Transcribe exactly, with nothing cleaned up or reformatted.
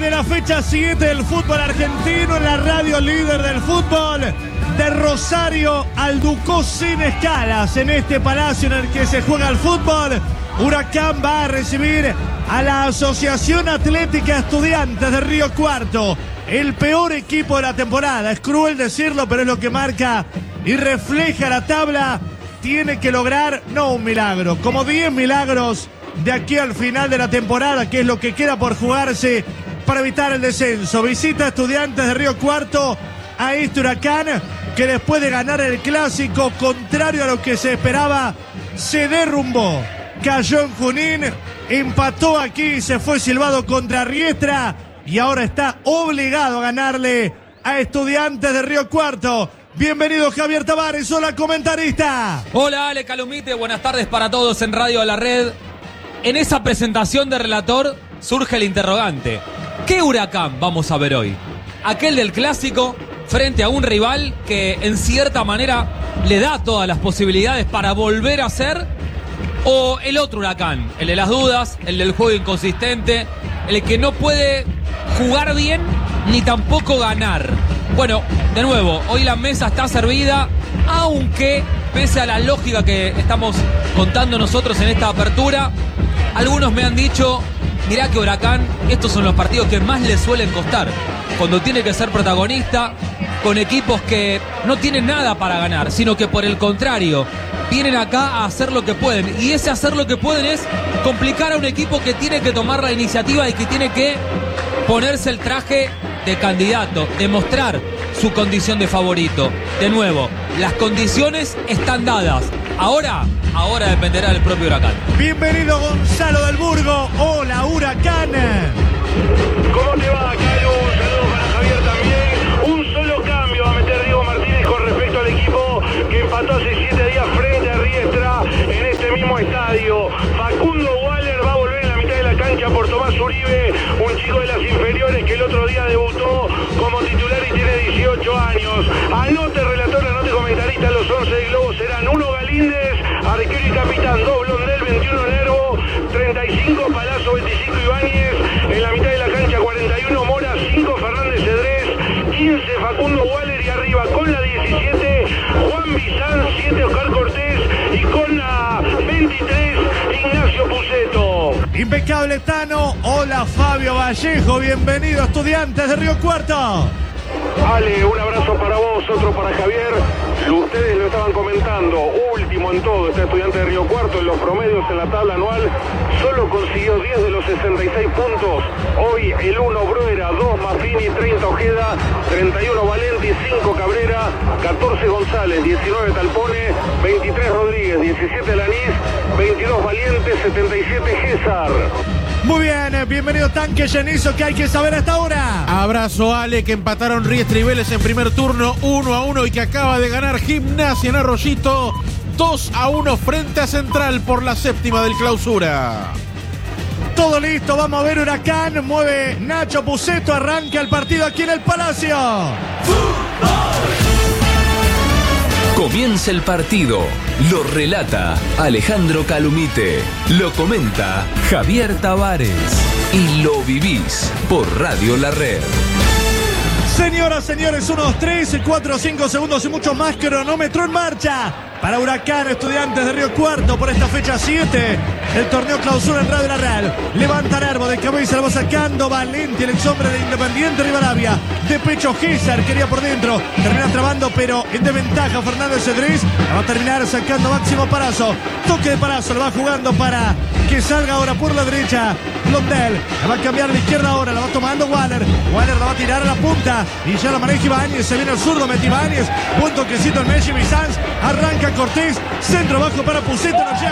de la fecha siete del fútbol argentino en la radio líder del fútbol. De Rosario al Ducó sin escalas en este palacio en el que se juega el fútbol. Huracán va a recibir a la Asociación Atlética Estudiantes de Río Cuarto. El peor equipo de la temporada. Es cruel decirlo, pero es lo que marca y refleja la tabla. Tiene que lograr, no un milagro, como diez milagros de aquí al final de la temporada, que es lo que queda por jugarse para evitar el descenso. Visita a Estudiantes de Río Cuarto a este Huracán, que después de ganar el clásico, contrario a lo que se esperaba, se derrumbó. Cayó en Junín, empató aquí, se fue silbado contra Riestra y ahora está obligado a ganarle a Estudiantes de Río Cuarto. Bienvenido Javier Tavares, hola comentarista. Hola Ale Calumite, buenas tardes para todos en Radio a la Red. En esa presentación de relator surge el interrogante. ¿Qué Huracán vamos a ver hoy? ¿Aquel del clásico frente a un rival que en cierta manera le da todas las posibilidades para volver a ser? ¿O el otro Huracán? El de las dudas, el del juego inconsistente, el que no puede jugar bien ni tampoco ganar. Bueno, de nuevo, hoy la mesa está servida, aunque pese a la lógica que estamos contando nosotros en esta apertura, algunos me han dicho, mirá que Huracán, estos son los partidos que más le suelen costar, cuando tiene que ser protagonista, con equipos que no tienen nada para ganar, sino que por el contrario, vienen acá a hacer lo que pueden, y ese hacer lo que pueden es complicar a un equipo que tiene que tomar la iniciativa y que tiene que ponerse el traje de candidato, demostrar su condición de favorito. De nuevo, las condiciones están dadas. Ahora, ahora dependerá del propio Huracán. Bienvenido Gonzalo del Burgo. Hola Huracán. ¿Cómo te va, Calu? Un saludo para Javier también. Un solo cambio va a meter Diego Martínez con respecto al equipo que empató hace siete días frente a Riestra en este mismo estadio. Facundo Waller va a volver en la mitad de la cancha por Tomás Uribe, un chico de las inferiores que el otro día debutó como titular y tiene dieciocho años. Anote relator, anote comentarista, los once de Globo serán uno Galíndez, arquero y capitán, dos Blondel, veintiuno Nervo, treinta y cinco Palazzo, veinticinco Ibáñez, en la mitad de la cancha cuarenta y uno Mora, cinco Fernández Cedrés, quince Facundo Waller y arriba con la diecisiete Juan Bizán, siete Oscar Cortés y con la veintitrés Ignacio Puceto. Impecable Tano. Hola Fabio Vallejo, bienvenido a Estudiantes de Río Cuarto. Ale, un abrazo para vos, otro para Javier. Ustedes lo estaban comentando, último en todo, está Estudiante de Río Cuarto en los promedios en la tabla anual. Solo consiguió diez de los sesenta y seis puntos. Hoy el uno Bruera, dos Maffini, treinta Ojeda, treinta y uno Valenti, cinco Cabrera, catorce González, diecinueve Talpone, veintitrés Rodríguez, diecisiete Lanís, veintidós Valiente, setenta y siete Gésar. Muy bien, bienvenido Tanque Llenizo, ¿qué hay que saber hasta ahora? Abrazo Ale, que empataron Riestra y Vélez en primer turno uno a uno y que acaba de ganar Gimnasia en Arroyito dos a uno frente a Central por la séptima del clausura. Todo listo, vamos a ver Huracán, mueve Nacho Puceto, arranca el partido aquí en el Palacio. Comienza el partido, lo relata Alejandro Calumite, lo comenta Javier Tavares y lo vivís por Radio La Red. Señoras, señores, uno, dos, tres, cuatro, cinco segundos y mucho más, cronómetro en marcha para Huracán, Estudiantes de Río Cuarto por esta fecha siete. El torneo clausura en Radio La Real. Levanta Nervo de cabeza, la va sacando Valenti, el ex hombre de Independiente Rivadavia. De pecho Gésar, quería por dentro. Termina trabando, pero en desventaja Fernández Cedrés. La va a terminar sacando Máximo Parazo. Toque de Parazo, lo va jugando para que salga ahora por la derecha Blondel. La va a cambiar a la izquierda ahora, la va tomando Waller. Waller la va a tirar a la punta y ya la maneja Ibáñez. Se viene el zurdo, mete Ibáñez. Buen toquecito en Messi Bizanz. Arranca Cortés. Centro bajo para Puceto. No llega